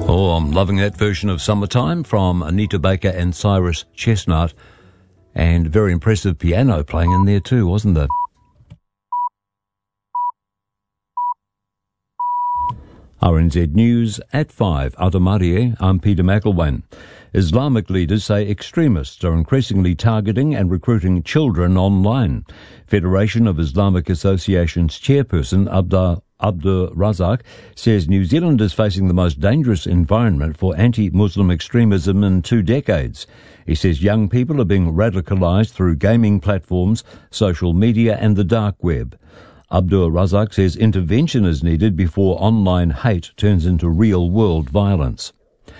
Oh, I'm loving that version of Summertime from Anita Baker and Cyrus Chestnut. And very impressive piano playing in there too, wasn't there? RNZ News at 5. Atamarie, I'm Peter McElwain. Islamic leaders say extremists are increasingly targeting and recruiting children online. Federation of Islamic Associations chairperson Abdur Razak says New Zealand is facing the most dangerous environment for anti-Muslim extremism in 2 decades. He says young people are being radicalised through gaming platforms, social media and the dark web. Abdur Razak says intervention is needed before online hate turns into real-world violence.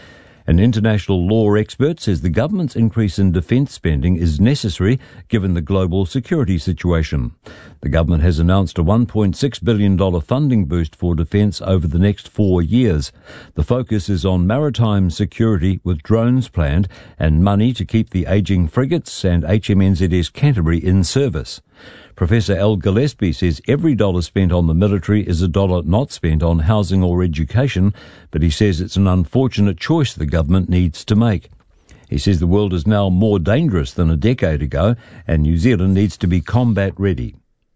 An international law expert says the government's increase in defence spending is necessary given the global security situation. The government has announced a $1.6 billion funding boost for defence over the next 4 years. The focus is on maritime security with drones planned and money to keep the ageing frigates and HMNZS Canterbury in service. Professor Al Gillespie says every dollar spent on the military is a dollar not spent on housing or education, but he says it's an unfortunate choice the government needs to make. He says the world is now more dangerous than a decade ago and New Zealand needs to be combat ready.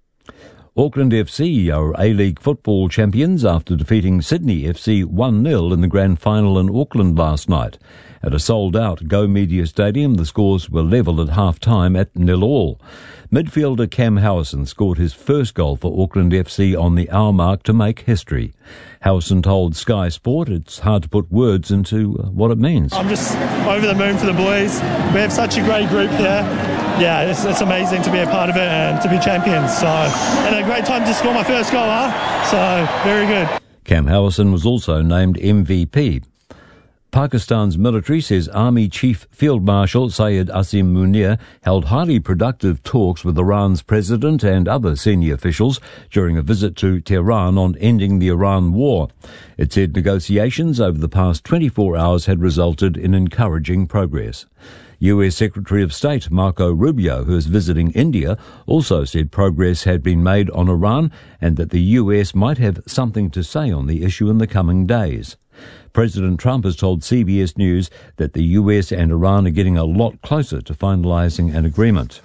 Auckland FC are A-League football champions after defeating Sydney FC 1-0 in the grand final in Auckland last night. At a sold-out Go Media Stadium, the scores were level at half-time at 0-0. Midfielder Cam Howison scored his first goal for Auckland FC on the hour mark to make history. Howison told Sky Sport it's hard to put words into what it means. I'm just over the moon for the boys. We have such a great group here. Yeah, it's amazing to be a part of it and to be champions. So, and a great time to score my first goal, So, very good. Cam Howison was also named MVP. Pakistan's military says Army Chief Field Marshal Syed Asim Munir held highly productive talks with Iran's president and other senior officials during a visit to Tehran on ending the Iran war. It said negotiations over the past 24 hours had resulted in encouraging progress. US Secretary of State Marco Rubio, who is visiting India, also said progress had been made on Iran and that the US might have something to say on the issue in the coming days. President Trump has told CBS News that the US and Iran are getting a lot closer to finalising an agreement.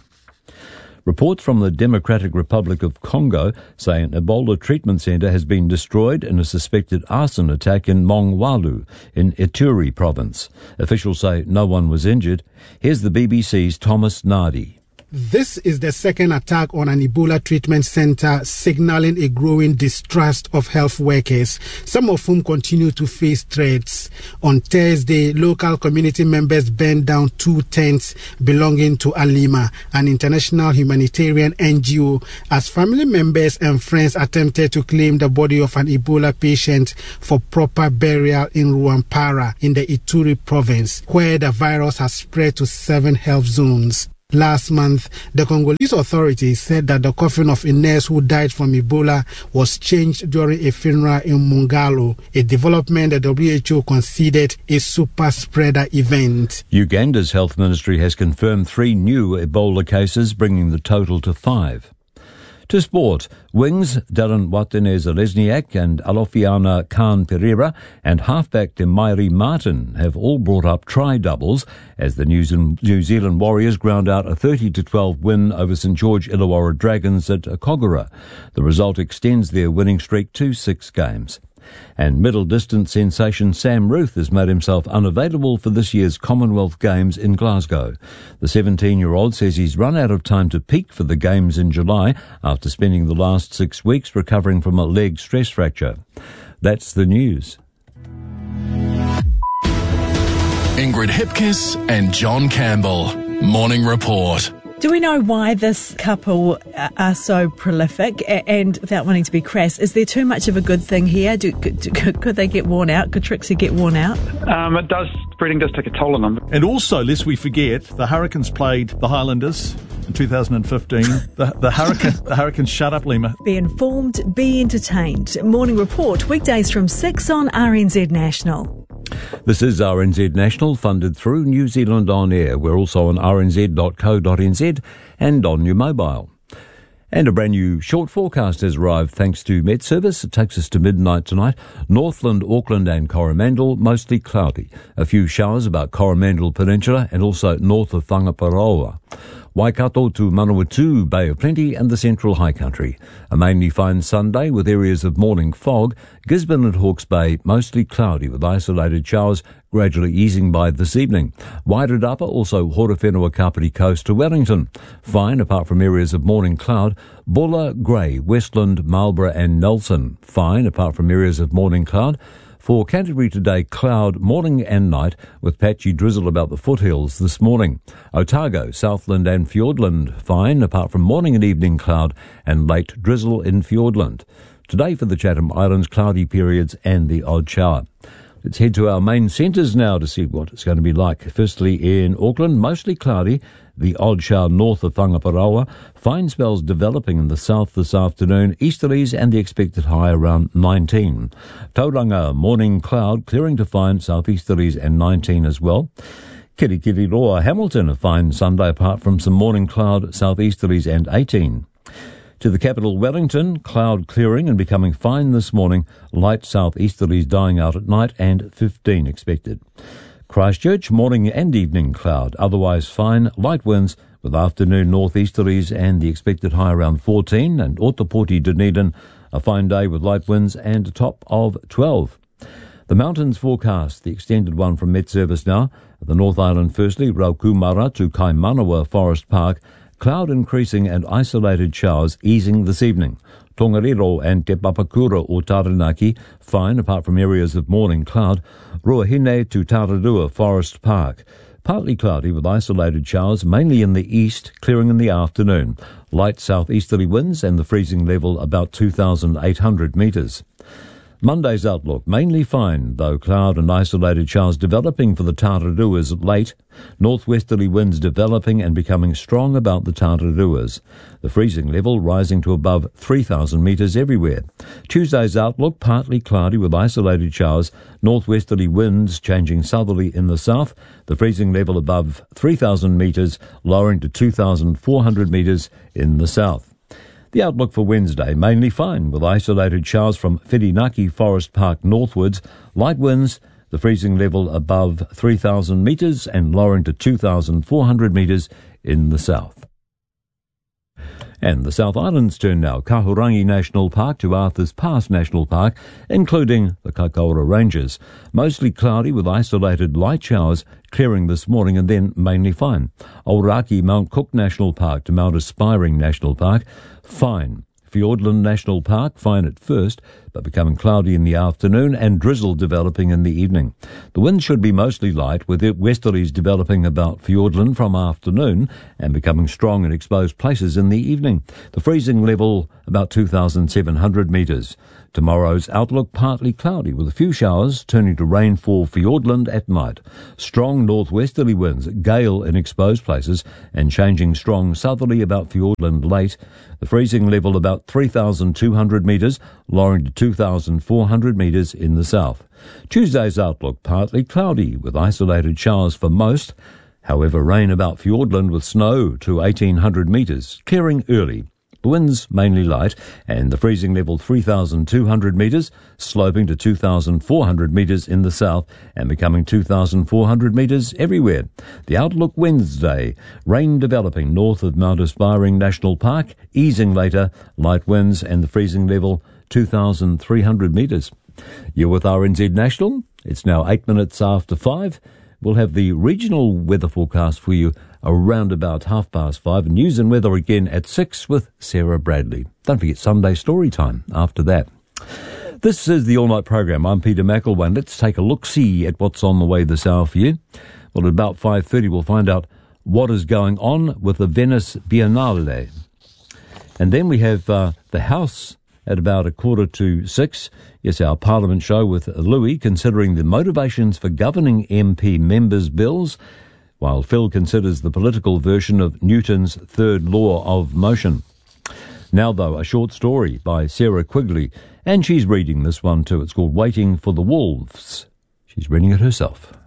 Reports from the Democratic Republic of Congo say an Ebola treatment centre has been destroyed in a suspected arson attack in Mongwalu in Ituri province. Officials say no one was injured. Here's the BBC's Thomas Nardi. This is the second attack on an Ebola treatment center, signaling a growing distrust of health workers, some of whom continue to face threats. On Thursday, local community members burned down 2 tents belonging to Alima, an international humanitarian NGO, as family members and friends attempted to claim the body of an Ebola patient for proper burial in Ruampara in the Ituri province, where the virus has spread to 7 health zones. Last month, the Congolese authorities said that the coffin of a nurse who died from Ebola was changed during a funeral in Mongalo, a development the WHO considered a super spreader event. Uganda's health ministry has confirmed 3 new Ebola cases, bringing the total to 5. To sport, wings Darren Watene-Zelezniak and Alofiana Khan Pereira and halfback Demairi Martin have all brought up try doubles as the New Zealand Warriors ground out a 30-12 win over St George Illawarra Dragons at Kogarah. The result extends their winning streak to 6 games. And middle-distance sensation Sam Ruth has made himself unavailable for this year's Commonwealth Games in Glasgow. The 17-year-old says he's run out of time to peak for the Games in July after spending the last 6 weeks recovering from a leg stress fracture. That's the news. Ingrid Hipkiss and John Campbell. Morning Report. Do we know why this couple are so prolific? And without wanting to be crass, is there too much of a good thing here? Could they get worn out? Could Trixie get worn out? It does. Breeding does take a toll on them. And also, lest we forget, the Hurricanes played the Highlanders in 2015. The Hurricanes, shut up, Lima. Be informed, be entertained. Morning Report, weekdays from 6 on RNZ National. This is RNZ National, funded through New Zealand On Air. We're also on rnz.co.nz and on your mobile. And a brand new short forecast has arrived thanks to Met Service. It takes us to midnight tonight. Northland, Auckland and Coromandel, mostly cloudy. A few showers about Coromandel Peninsula and also north of Whangaparoa. Waikato to Manawatu, Bay of Plenty and the Central High Country. A mainly fine Sunday with areas of morning fog. Gisborne and Hawke's Bay, mostly cloudy with isolated showers gradually easing by this evening. Wairarapa, also Horowhenua Kapiti Coast to Wellington. Fine apart from areas of morning cloud. Bulla, Grey, Westland, Marlborough and Nelson. Fine apart from areas of morning cloud. For Canterbury today, cloud morning and night with patchy drizzle about the foothills this morning. Otago, Southland and Fiordland, fine apart from morning and evening cloud and late drizzle in Fiordland. Today for the Chatham Islands, cloudy periods and the odd shower. Let's head to our main centres now to see what it's going to be like. Firstly, in Auckland, mostly cloudy. The odd shower north of Whangaparoa. Fine spells developing in the south this afternoon. Easterlies and the expected high around 19. Tauranga, morning cloud, clearing to fine southeasterlies and 19 as well. Kirikiriroa, Hamilton, a fine Sunday apart from some morning cloud, southeasterlies and 18. To the capital, Wellington, cloud clearing and becoming fine this morning. Light southeasterlies dying out at night and 15 expected. Christchurch, morning and evening cloud, otherwise fine, light winds with afternoon northeasterlies and the expected high around 14, and Ōtepoti, Dunedin, a fine day with light winds and a top of 12. The mountains forecast, the extended one from Met Service now. At the North Island firstly, Raukumara to Kaimanawa Forest Park, cloud increasing and isolated showers easing this evening. Tongariro and Te Papakura or Taranaki, fine apart from areas of morning cloud. Ruahine to Tararua Forest Park, partly cloudy with isolated showers, mainly in the east, clearing in the afternoon. Light southeasterly winds and the freezing level about 2,800 metres. Monday's outlook, mainly fine, though cloud and isolated showers developing for the Tararuas late. Northwesterly winds developing and becoming strong about the Tararuas. The freezing level rising to above 3,000 metres everywhere. Tuesday's outlook, partly cloudy with isolated showers. Northwesterly winds changing southerly in the south. The freezing level above 3,000 metres, lowering to 2,400 metres in the south. The outlook for Wednesday, mainly fine, with isolated showers from Whirinaki Forest Park northwards, light winds, the freezing level above 3,000 metres and lowering to 2,400 metres in the south. And the South Islands turn now, Kahurangi National Park to Arthur's Pass National Park, including the Kaikoura Ranges. Mostly cloudy with isolated light showers, clearing this morning and then mainly fine. Aoraki Mount Cook National Park to Mount Aspiring National Park, fine. Fiordland National Park, fine at first, but becoming cloudy in the afternoon and drizzle developing in the evening. The winds should be mostly light, with westerlies developing about Fiordland from afternoon and becoming strong in exposed places in the evening. The freezing level about 2,700 metres. Tomorrow's outlook partly cloudy with a few showers turning to rain for Fiordland at night. Strong northwesterly winds, gale in exposed places and changing strong southerly about Fiordland late. The freezing level about 3,200 metres, lowering to 2,400 metres in the south. Tuesday's outlook partly cloudy with isolated showers for most. However, rain about Fiordland with snow to 1,800 metres, clearing early. The winds mainly light and the freezing level 3,200 metres, sloping to 2,400 metres in the south and becoming 2,400 metres everywhere. The outlook Wednesday, rain developing north of Mount Aspiring National Park, easing later, light winds and the freezing level 2,300 metres. You're with RNZ National. It's now 8 minutes after 5. We'll have the regional weather forecast for you around about 5:30. News and weather again at 6 with Sarah Bradley. Don't forget Sunday story time after that. This is the All Night Program. I'm Peter McElwain. Let's take a look-see at what's on the way this hour for you. Well, at about 5:30 we'll find out what is going on with the Venice Biennale. And then we have the House at about 5:45. Yes, our Parliament show with Louis considering the motivations for governing MP members' bills, while Phil considers the political version of Newton's third law of motion. Now, though, a short story by Sarah Quigley, and she's reading this one too. It's called Waiting for the Wolves. She's reading it herself.